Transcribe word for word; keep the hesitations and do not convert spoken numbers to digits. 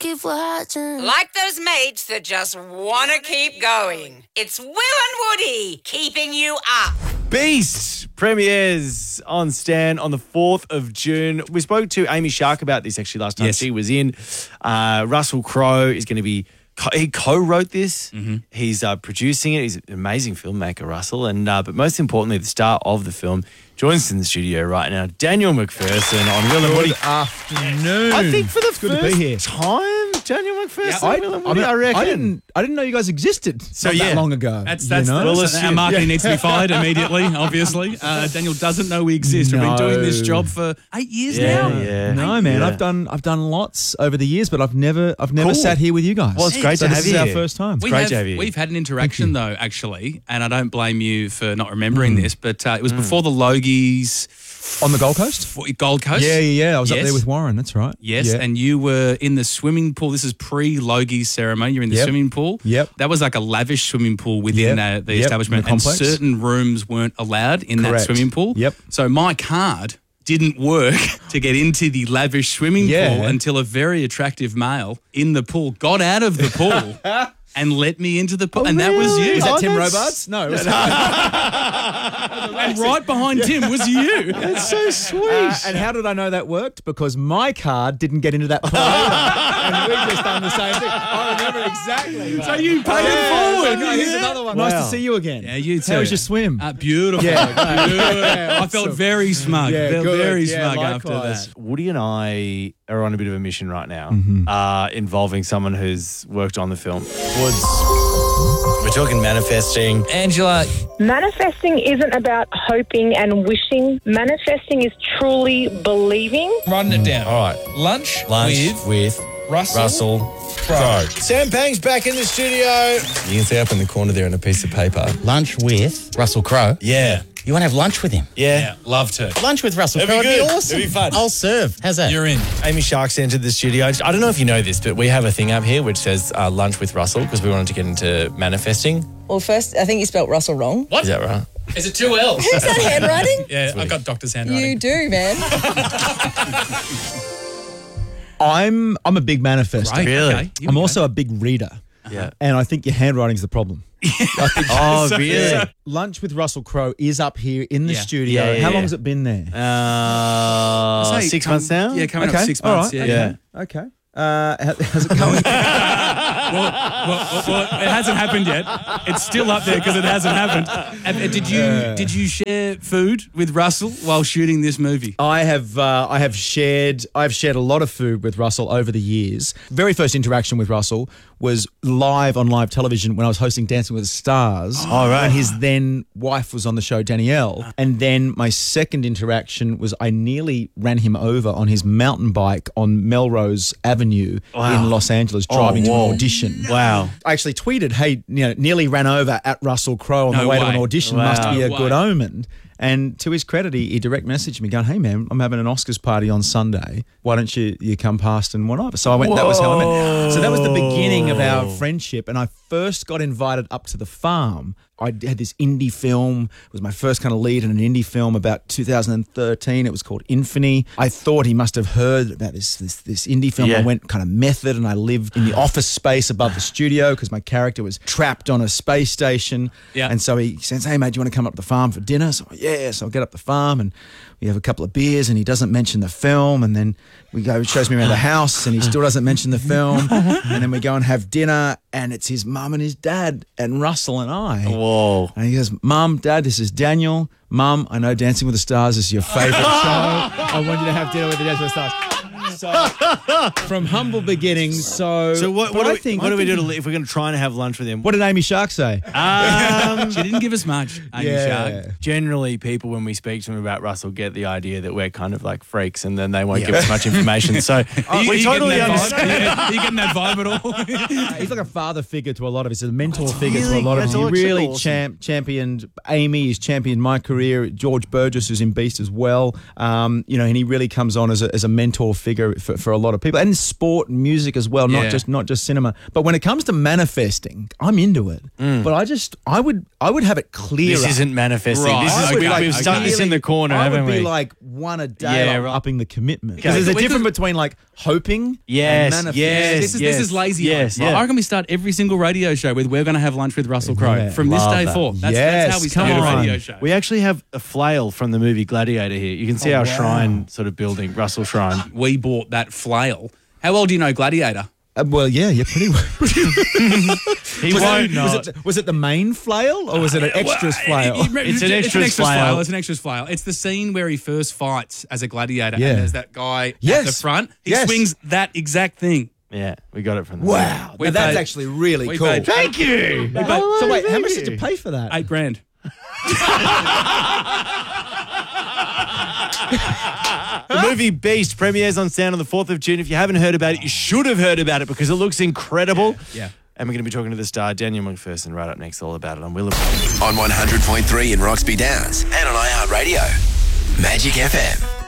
keep watching. Like those mates that just want to keep going. It's Will and Woody keeping you up. Beast premieres on Stan on the fourth of June. We spoke to Amy Shark about this actually last time Yes. she was in. Uh, Russell Crowe is going to be, co- he co-wrote this. Mm-hmm. He's uh, producing it. He's an amazing filmmaker, Russell. And uh, But most importantly, the star of the film joins us in the studio right now, Daniel McPherson on Will and Woody. Good afternoon. I think for the It's good to be here. first time, Daniel McPherson I, on Will and I, Woody, mean, I reckon. I didn't. I didn't know you guys existed so not yeah. that long ago. That's that's you know? the, Well, so our marketing needs to be fired immediately. Obviously, uh, Daniel doesn't know we exist. We've been doing this No. job for eight years Yeah, now. yeah. No, man. Yeah. I've done. I've done lots over the years, but I've never. I've never Cool. sat here with you guys. Well, it's great so to this have is you our here. first time. We great have, to have you. We've had an interaction though, actually, and I don't blame you for not remembering Mm. this, but uh, it was before the Logies On the Gold Coast. for Gold Coast. Yeah, yeah, yeah. I was up Yes. there with Warren. That's right. Yes, Yeah. and you were in the swimming pool. This is pre-Logies ceremony. You're in the Yep. swimming pool. Yep. That was like a lavish swimming pool within Yep. uh, the Yep. establishment, In the and complex. certain rooms weren't allowed in that Correct. swimming pool. Yep. So my card didn't work to get into the lavish swimming Yeah. pool until a very attractive male in the pool got out of the pool and let me into the pool, and that was you. Is that Oh, Tim that's- Robards? No. it was- And right behind Tim was you. That's so sweet. Uh, and how did I know that worked? Because my card didn't get into that pool either. And we just done the same thing. I remember exactly. So you paid Yeah, it forward. no, here's Yeah. another one. Wow. Nice to see you again. Yeah, you too. How was your swim? Uh, beautiful. Yeah. Beautiful. Yeah, I felt awesome. very smug. Yeah, Felt good. very Yeah, smug after likewise. that. Woody and I are on a bit of a mission right now, Mm-hmm. uh, involving someone who's worked on the film. Woods. We're talking manifesting. Angela, Manifesting isn't about hoping and wishing. Manifesting is truly believing. Writing it down. All right. Lunch, Lunch with with Russell, Russell Crowe. Sam Pang's back in the studio. You can see up in the corner there on a piece of paper. Lunch with Russell Crowe. Yeah. You want to have lunch with him? Yeah. love to. Lunch with Russell That'd Crowe be would be good. awesome. That'd be fun. I'll serve. How's that? You're in. Amy Shark's entered the studio. I don't know if you know this, but we have a thing up here which says uh, lunch with Russell because we wanted to get into manifesting. Well, first, I think you spelt Russell wrong. What? Is that right? Is it two L's? Is that handwriting? Yeah, I've got doctor's handwriting. You do, man. I'm I'm a big manifester. Right, Really? okay. Here I'm we go. also a big reader. Yeah. And I think your handwriting's the problem. Oh, really? Lunch with Russell Crowe is up here in the Yeah. studio. Yeah, yeah, How yeah. long has it been there? Uh, Say, six come- months now? Yeah, coming okay. up six All months. right. Yeah. Yeah. Okay. Uh, how, how's it going? well, well, well, it hasn't happened yet. It's still up there because it hasn't happened. Uh, Did you did you share food with Russell while shooting this movie? I have uh, I have shared I've shared a lot of food with Russell over the years. Very first interaction with Russell was live on live television when I was hosting Dancing with the Stars. Oh, right. And his then wife was on the show, Danielle. And then my second interaction was I nearly ran him over on his mountain bike on Melrose Avenue Wow. in Los Angeles, driving to whoa. an audition. Wow. I actually tweeted, hey, you know, nearly ran over at Russell Crowe on No the way, to way. an audition. Wow. Must be a No good way. omen. And to his credit, he, he direct messaged me going, hey, man, I'm having an Oscars party on Sunday. Why don't you you come past and whatever? So I went, that was how I met. So that was the beginning of our friendship. And I first got invited up to the farm. I had this indie film. It was my first kind of lead in an indie film about two thousand thirteen. It was called Infamy. I thought he must have heard about this this, this indie film. Yeah. I went kind of method and I lived in the office space above the studio because my character was trapped on a space station. Yeah. And so he says, hey, mate, do you want to come up to the farm for dinner? So, yeah. So I get up the farm and we have a couple of beers and he doesn't mention the film. And then we go, he shows me around the house and he still doesn't mention the film. And then we go and have dinner and it's his mum and his dad and Russell and I. Whoa. And he goes, Mum, Dad, this is Daniel. Mum, I know Dancing with the Stars is your favourite show. I want you to have dinner with the Dancing with the Stars. So, from humble beginnings, so... So what, but what, do I we, think, what I do we do think- to, if we're going to try and have lunch with him? What did Amy Shark say? Um, She didn't give us much, Amy Yeah. Shark. generally, people, when we speak to them about Russell, get the idea that we're kind of like freaks and then they won't give us much information. So Are you, we are you totally getting that understand. vibe? Are you getting that vibe at all? He's like a father figure to a lot of us. He's a mentor figure really- to a lot of us. that's He actually really awesome. champ, championed Amy. He's championed my career. George Burgess, who's in Beast as well. Um, you know, and he really comes on as a, as a mentor figure for, for for a lot of people, and sport and music as well, not Yeah. just not just cinema. But when it comes to manifesting, I'm into it. But I just I would I would have it clear. This isn't manifesting. Right. This I is would we, like- we've stuck this in the corner, I haven't would be we? like one a day Yeah, on right. upping the commitment. Okay. Because there's a We difference could- between like hoping Yes, and manifesting. yes. This is yes, this is lazy. yes, hope, right? yeah. I reckon we start every single radio show with "We're going to have lunch with Russell Crowe" Yeah, from this love day that. forth. That's, Yes, that's how we come start a on. radio show. We actually have a flail from the movie Gladiator here. You can see Oh, our wow. shrine sort of building, Russell Shrine. We bought that flail. How well do you know Gladiator? Uh, well, yeah, yeah, pretty well. He was, won't it, know. was, it, was it the main flail or was it an extras flail? It- it- It's an extras flail. It's an extras flail. It's the scene where he first fights as a gladiator, Yeah. and there's that guy Yes. at the front. He Yes. swings that exact thing. Yeah, we got it from the Wow, We now that's paid- actually really we cool. paid- Thank you. But- so wait, how much did you pay for that? Eight grand. The movie Beast premieres on Sound on the fourth of June. If you haven't heard about it, you should have heard about it because it looks incredible. Yeah. And we're going to be talking to the star, Daniel McPherson, right up next, all about it on Willowbrook. On one hundred point three in Roxby Downs and on iHeartRadio. Magic F M.